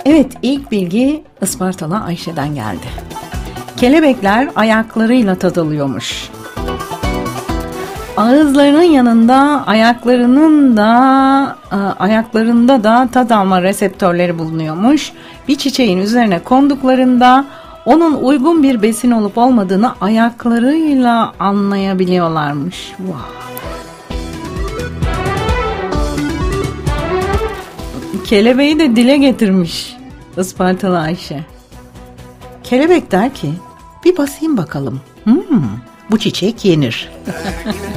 Evet, ilk bilgi Ispartalı Ayşe'den geldi. Kelebekler ayaklarıyla tadılıyormuş. Ağızlarının yanında ayaklarında da tat alma reseptörleri bulunuyormuş. Bir çiçeğin üzerine konduklarında onun uygun bir besin olup olmadığını ayaklarıyla anlayabiliyorlarmış. Wow. Kelebeği de dile getirmiş Ispartalı Ayşe. Kelebek der ki, bir basayım bakalım. Bu çiçek yenir.